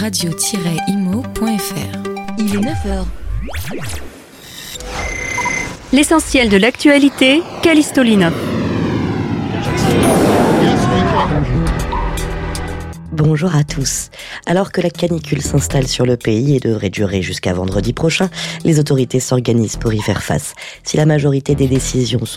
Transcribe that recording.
radio-imo.fr. Il est 9h. L'essentiel de l'actualité, Callisto Lina. Bonjour à tous. Alors que la canicule s'installe sur le pays et devrait durer jusqu'à vendredi prochain, les autorités s'organisent pour y faire face. Si la majorité des décisions sont